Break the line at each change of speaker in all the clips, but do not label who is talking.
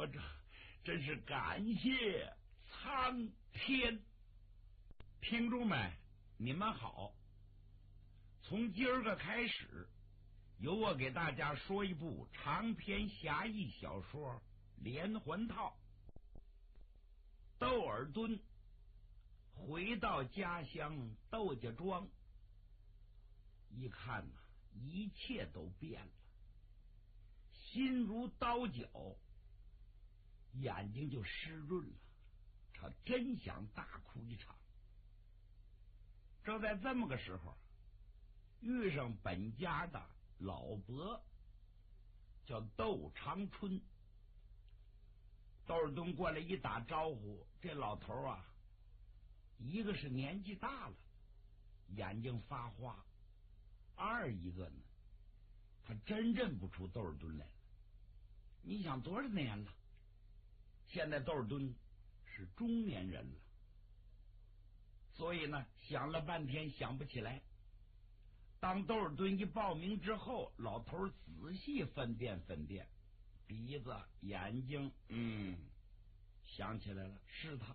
这真是感谢苍天！听众们，你们好！从今儿个开始，由我给大家说一部长篇侠义小说连环套。窦尔敦回到家乡窦家庄，一看呐，一切都变了，心如刀绞，眼睛就湿润了，他真想大哭一场。正在这么个时候，遇上本家的老伯，叫窦长春。窦尔敦过来一打招呼，这老头啊，一个是年纪大了，眼睛发花，二一个呢，他真认不出窦尔敦来了。你想多少年了？现在窦尔敦是中年人了，所以呢，想了半天想不起来。当窦尔敦一报名之后，老头仔细分辨，鼻子、眼睛，想起来了，是他。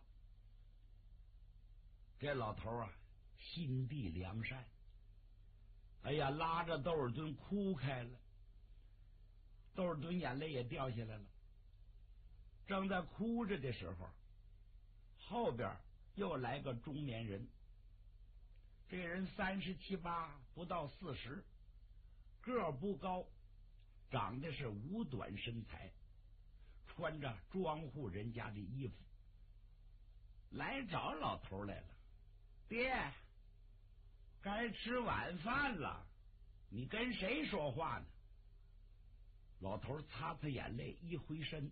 这老头啊，心地良善，哎呀，拉着窦尔敦哭开了。窦尔敦眼泪也掉下来了。正在哭着的时候，后边又来个中年人。这人37、8，不到40，个儿不高，长得是五短身材，穿着庄户人家的衣服，来找老头来了。爹，该吃晚饭了，你跟谁说话呢？老头擦擦眼泪，一回身，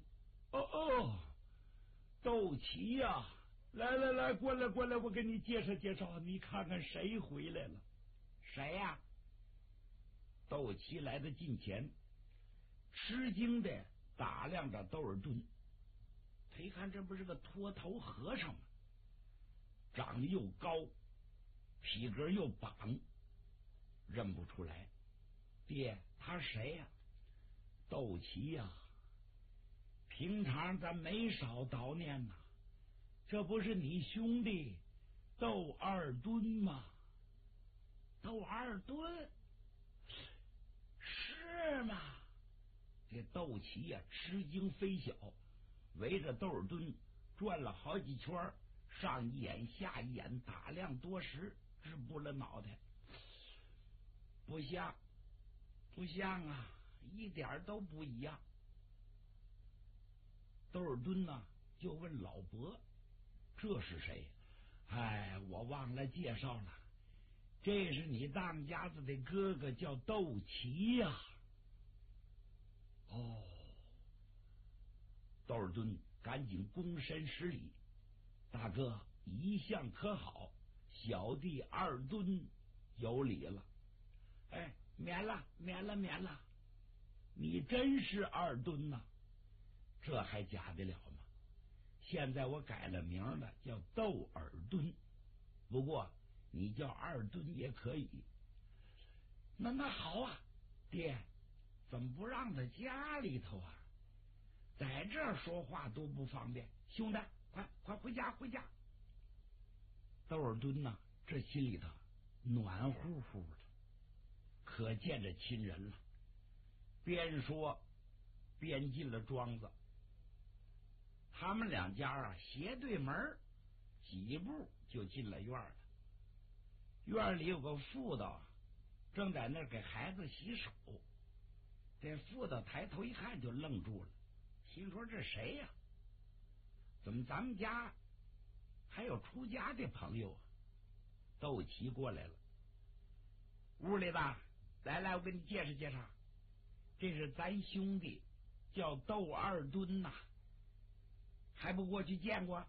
窦奇呀，来，过来，我给你介绍，你看看谁回来了。谁呀？窦奇来到近前，吃惊的打量着窦尔敦。他一看，这不是个脱头和尚吗？长得又高，体格又膀，认不出来。爹，他谁呀？窦奇呀，平常咱没少叨念呐，这不是你兄弟窦二敦吗？窦二敦是吗？这窦奇呀，吃惊非小，围着窦尔敦转了好几圈，上一眼下一眼，打量多时，直拨了脑袋。不像啊，一点都不一样。窦尔敦呢，就问老伯，这是谁？哎，我忘了介绍了，这是你当家子的哥哥，叫窦奇呀。窦尔敦赶紧躬身施礼，大哥一向可好，小弟二敦有礼了。哎，免了，你真是二敦呐？这还假得了吗？现在我改了名了，叫窦尔敦，不过你叫二敦也可以。那好啊，爹，怎么不让在家里头啊？在这儿说话多不方便。兄弟，快回家！窦尔敦呐，这心里头暖乎乎的，可见着亲人了。边说边进了庄子。他们两家啊，斜对门，几步就进了院了。院里有个妇道，正在那儿给孩子洗手。这妇道抬头一看就愣住了，心说这谁呀？怎么咱们家还有出家的朋友啊？窦奇过来了。屋里的，来，我给你介绍，这是咱兄弟，叫窦二敦呐，还不过去见过？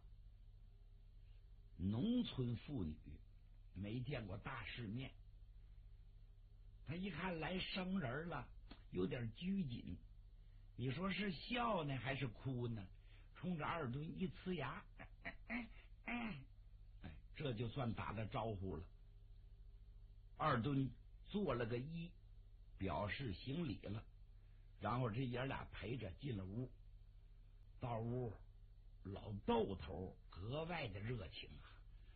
农村妇女没见过大世面，他一看来生人了，有点拘谨。你说是笑呢还是哭呢？冲着二敦一呲牙，这就算打了招呼了。二敦做了个揖，表示行礼了，然后这爷俩陪着进了屋。到到屋，老窦头格外的热情啊。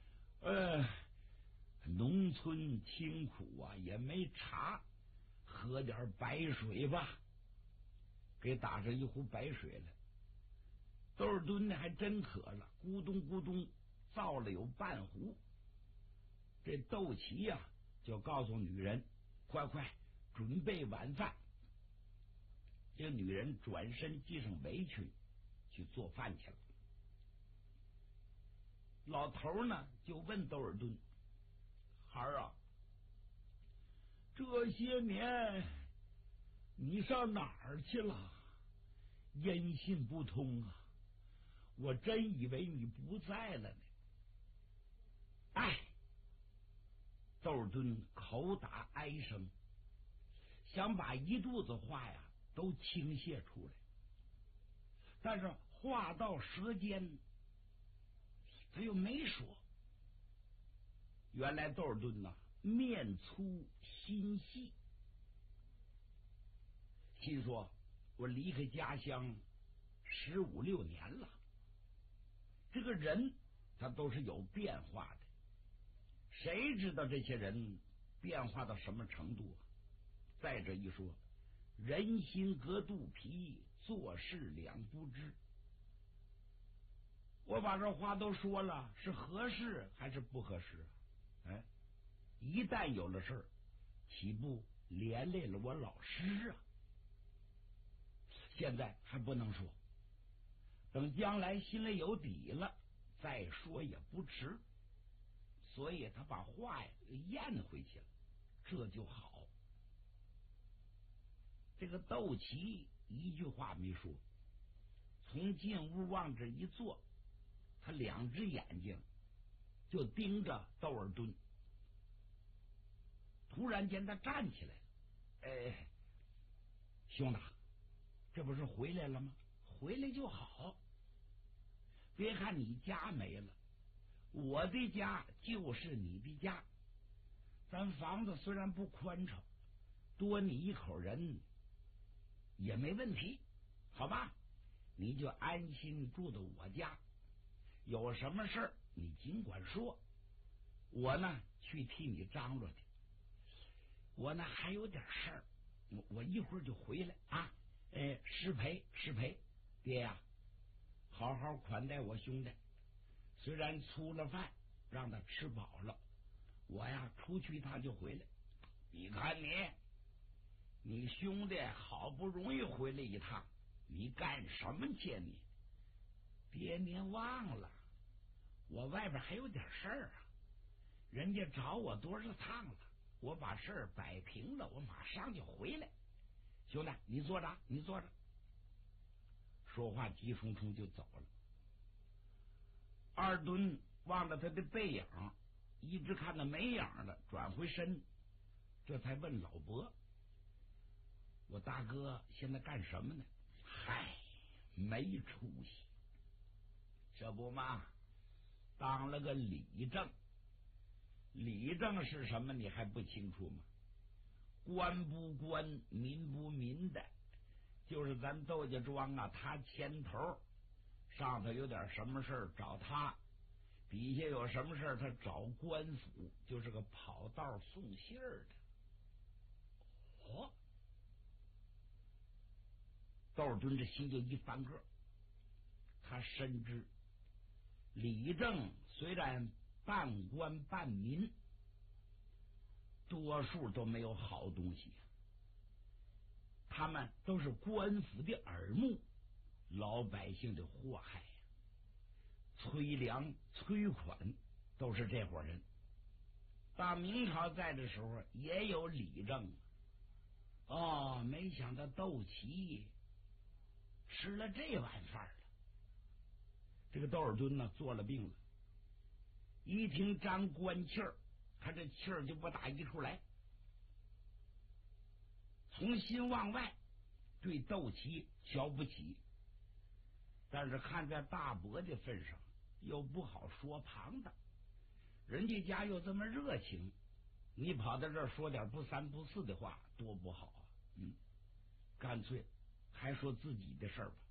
农村清苦啊，也没茶，喝点白水吧。给打上一壶白水来。窦尔敦呢还真渴了，咕咚咕咚造了有半壶。这窦齐呀就告诉女人：“快快准备晚饭。”这女人转身系上围裙去做饭去了。老头呢就问窦尔敦：“孩儿啊，这些年你上哪儿去了？音信不通啊！我真以为你不在了呢。”哎，窦尔敦口打哀声，想把一肚子话呀都倾泻出来，但是话到舌尖，他又没说。原来窦尔敦呐，面粗心细，心说我离开家乡15、16年了，这个人他都是有变化的，谁知道这些人变化到什么程度啊？再者一说，人心隔肚皮，做事两不知。我把这话都说了，是合适还是不合适啊？哎，一旦有了事儿，岂不连累了我老师啊？现在还不能说，等将来心里有底了再说也不迟。所以他把话呀咽回去了，这就好。这个窦齐一句话没说，从进屋往这一坐，他两只眼睛就盯着窦尔敦。突然间他站起来了：“兄弟，这不是回来了吗？回来就好。别看你家没了，我的家就是你的家。咱房子虽然不宽敞，多你一口人也没问题，好吧？你就安心住到我家，有什么事儿你尽管说，我呢去替你张罗去。我呢还有点事儿，我一会儿就回来啊。失陪，爹呀，好好款待我兄弟。虽然粗了饭，让他吃饱了，我呀出去一趟就回来。你看你兄弟好不容易回来一趟，你干什么去你？爹，您忘了，我外边还有点事儿啊，人家找我多少趟了，我把事儿摆平了，我马上就回来。兄弟，你坐着。说话急冲冲就走了。二墩望着他的背影，一直看到没影了，转回身，这才问老伯：“我大哥现在干什么呢？”“嗨，没出息，这不嘛，当了个理政。理政是什么？你还不清楚吗？官不官，民不民的，就是咱窦家庄啊，他牵头，上头有点什么事儿找他，底下有什么事儿他找官府，就是个跑道送信儿的。”哦，窦尔敦这心就一翻个，他深知理政虽然半官半民，多数都没有好东西，他们都是官府的耳目，老百姓的祸害呀。催粮催款都是这伙人。到明朝在的时候也有理政。没想到窦齐吃了这碗饭了。这个窦尔敦呢做了病了，一听张官气儿，他这气儿就不打一处来，从心往外对窦齐瞧不起，但是看在大伯的份上又不好说旁的，人家家又这么热情，你跑到这儿说点不三不四的话，多不好啊！干脆还说自己的事儿吧。